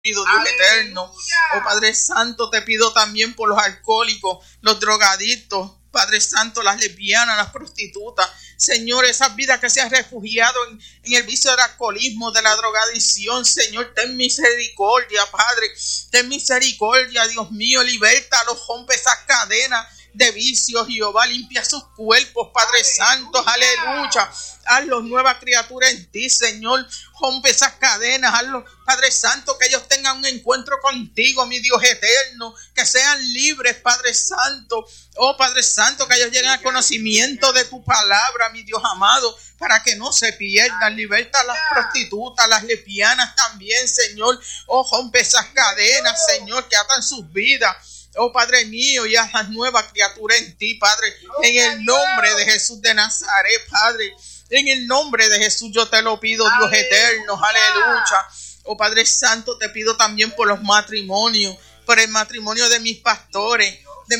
pido, Dios eterno. Oh Padre Santo, te pido también por los alcohólicos, los drogadictos, Padre Santo, las lesbianas, las prostitutas, Señor, esas vidas que se han refugiado en el vicio del alcoholismo, de la drogadicción, Señor, ten misericordia, Padre, ten misericordia, Dios mío, libértalos, rompe esas cadenas de vicios, Jehová, limpia sus cuerpos, Padre Santo, aleluya. Hazlos nueva criatura en ti, Señor. Rompe esas cadenas, hazlos, Padre Santo, que ellos tengan un encuentro contigo, mi Dios eterno, que sean libres, Padre Santo. Oh, Padre Santo, que ellos lleguen al conocimiento de tu palabra, mi Dios amado, para que no se pierdan. Liberta a las prostitutas, las lesbianas también, Señor. Oh, rompe esas cadenas, Señor, que atan sus vidas. Oh Padre mío, y haz nueva criatura en ti, Padre, en el nombre de Jesús de Nazaret, Padre, en el nombre de Jesús yo te lo pido, Dios eterno, aleluya. Oh Padre Santo, te pido también por los matrimonios, por el matrimonio de mis pastores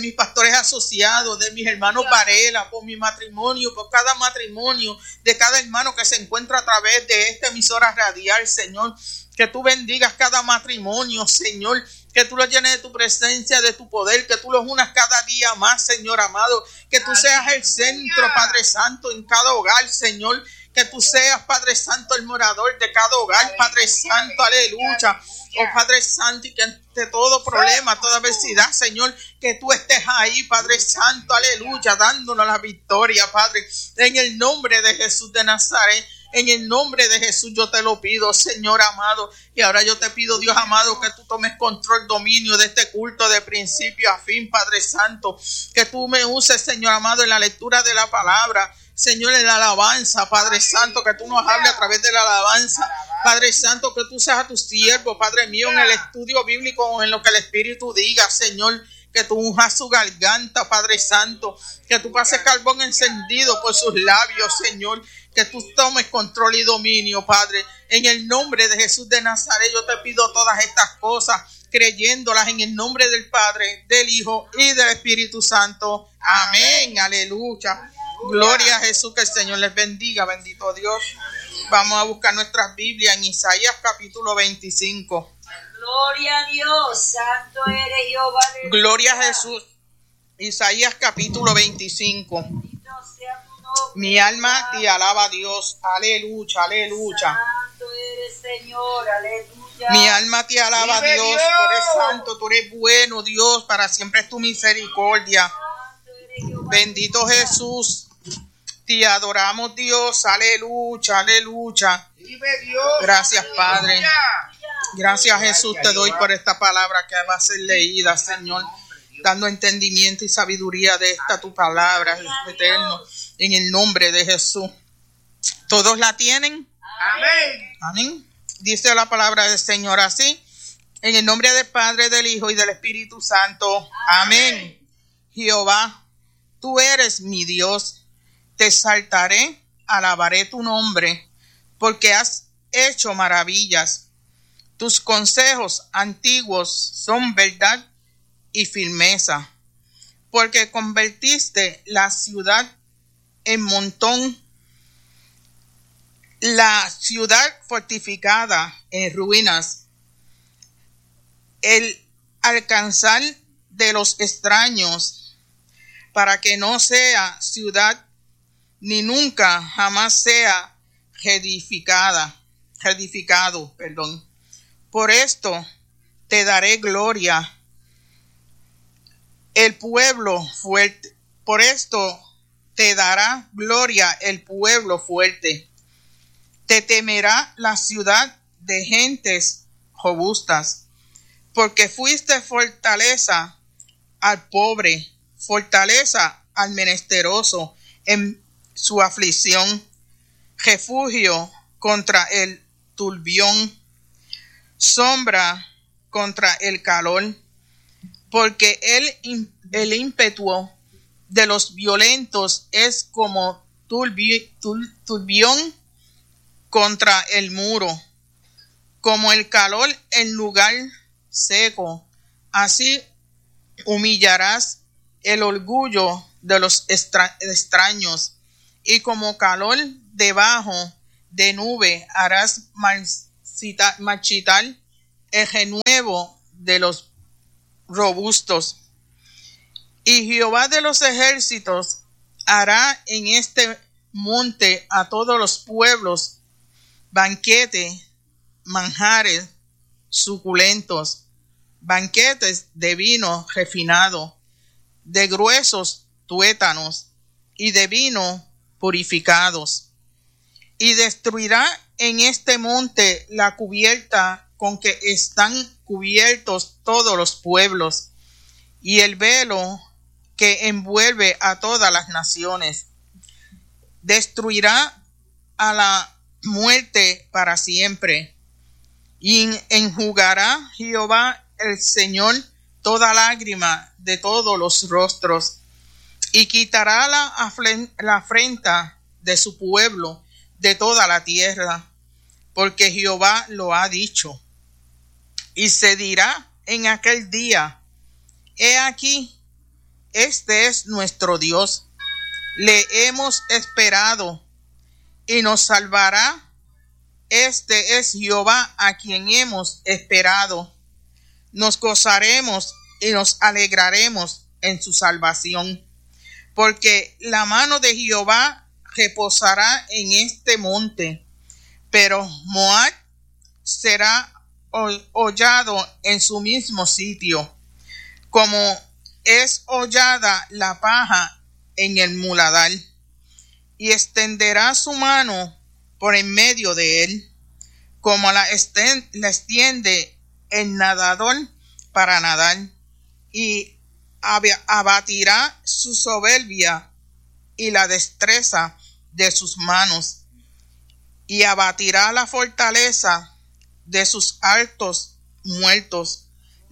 asociados, de mis hermanos Varela, por mi matrimonio, por cada matrimonio, de cada hermano que se encuentra a través de esta emisora radial, Señor, que tú bendigas cada matrimonio, Señor, que tú los llenes de tu presencia, de tu poder, que tú los unas cada día más, Señor amado, que tú seas el centro, Padre Santo, en cada hogar, Señor, que tú seas, Padre Santo, el morador de cada hogar, Padre Santo, aleluya. Oh Padre Santo, y que ante todo problema, toda adversidad, Señor, que tú estés ahí, Padre Santo, aleluya, dándonos la victoria, Padre, en el nombre de Jesús de Nazaret. En el nombre de Jesús yo te lo pido, Señor amado. Y ahora yo te pido, Dios amado, que tú tomes control, dominio de este culto de principio a fin, Padre Santo. Que tú me uses, Señor amado, en la lectura de la palabra. Señor, en la alabanza, Padre Santo, que tú nos hables a través de la alabanza. Padre Santo, que tú seas a tu siervo, Padre mío, en el estudio bíblico o en lo que el Espíritu diga, Señor. Que tú unjas su garganta, Padre Santo. Que tú pases carbón encendido por sus labios, Señor. Que tú tomes control y dominio, Padre. En el nombre de Jesús de Nazaret yo te pido todas estas cosas, creyéndolas en el nombre del Padre, del Hijo y del Espíritu Santo. Amén. Aleluya. Gloria a Jesús, que el Señor les bendiga. Bendito Dios. Vamos a buscar nuestras Biblias en Isaías capítulo 25. Gloria a Dios, santo eres Jehová. Gloria a Jesús. Isaías capítulo 25. Mi alma te alaba a Dios. Aleluya, aleluya. Santo eres, Señor, aleluya. Mi alma te alaba a Dios. Tú eres santo, tú eres bueno, Dios. Para siempre es tu misericordia. Bendito Jesús. Te adoramos, Dios. Aleluya, aleluya. Gracias, Padre. Gracias, Jesús, te doy por esta palabra que va a ser leída, Señor, dando entendimiento y sabiduría de esta tu palabra, Jesús eterno, en el nombre de Jesús. ¿Todos la tienen? Amén. Amén. Dice la palabra del Señor así, en el nombre del Padre, del Hijo y del Espíritu Santo. Amén. Jehová, tú eres mi Dios, te exaltaré, alabaré tu nombre, porque has hecho maravillas. Tus consejos antiguos son verdad y firmeza, porque convertiste la ciudad en montón, la ciudad fortificada en ruinas. El alcanzar de los extraños, para que no sea ciudad ni nunca jamás sea reedificado. Por esto te daré gloria, el pueblo fuerte. Por esto te dará gloria el pueblo fuerte. Te temerá la ciudad de gentes robustas, porque fuiste fortaleza al pobre, fortaleza al menesteroso en su aflicción, refugio contra el turbión, sombra contra el calor, porque el ímpetu de los violentos es como turbión contra el muro, como el calor en lugar seco. Así humillarás el orgullo de los extraños, y como calor debajo de nube harás marchitar el renuevo de los robustos. Y Jehová de los ejércitos hará en este monte a todos los pueblos banquete, manjares suculentos, banquetes de vino refinado, de gruesos tuétanos y de vino purificados. Y destruirá en este monte la cubierta con que están cubiertos todos los pueblos, y el velo que envuelve a todas las naciones. Destruirá a la muerte para siempre, y enjugará Jehová el Señor toda lágrima de todos los rostros, y quitará la afrenta de su pueblo de toda la tierra, porque Jehová lo ha dicho. Y se dirá en aquel día: He aquí, este es nuestro Dios, le hemos esperado y nos salvará. Este es Jehová a quien hemos esperado. Nos gozaremos y nos alegraremos en su salvación, porque la mano de Jehová reposará en este monte, pero Moab será hollado en su mismo sitio, como es hollada la paja en el muladar, y extenderá su mano por en medio de él, como la extiende el nadador para nadar, y abatirá su soberbia y la destreza de sus manos, y abatirá la fortaleza de sus altos muertos,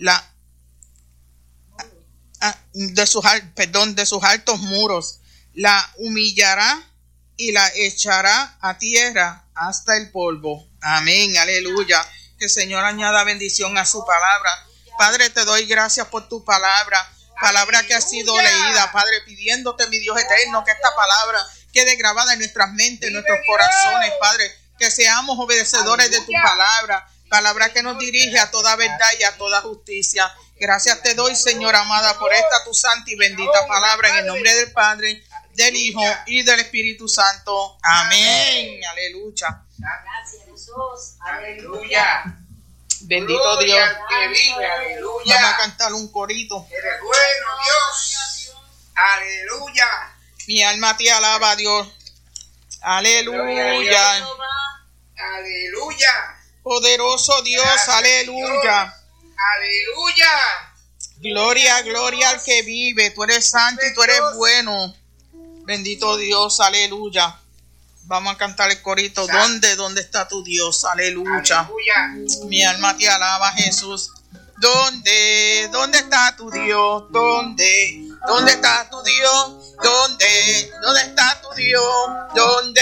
de sus altos muros, la humillará y la echará a tierra hasta el polvo. Amén, aleluya. Que el Señor añada bendición a su palabra. Padre, te doy gracias por tu palabra que ha sido leída, Padre, pidiéndote, mi Dios eterno, que esta palabra quede grabada en nuestras mentes, en nuestros corazones, Padre, que seamos obedecedores de tu palabra que nos dirige a toda verdad y a toda justicia. Gracias te doy, Señor amada, por esta tu santa y bendita palabra, en el nombre del Padre, del Hijo y del Espíritu Santo. Amén. Aleluya. Gracias, Jesús. Aleluya. Bendito Dios. Que vive, aleluya. Vamos a cantar un corito. Eres bueno, Dios. Aleluya. Mi alma te alaba, Dios. Aleluya. Aleluya. Poderoso Dios, Gracias, aleluya. Dios. Aleluya. Gloria, gloria al que vive. Tú eres santo y tú eres bueno. Bendito Dios, aleluya. Vamos a cantar el corito. ¿Dónde está tu Dios? Aleluya. Aleluya. Mi alma te alaba, Jesús. ¿Dónde está tu Dios? ¿Dónde está tu Dios? ¿Dónde está tu Dios? ¿Dónde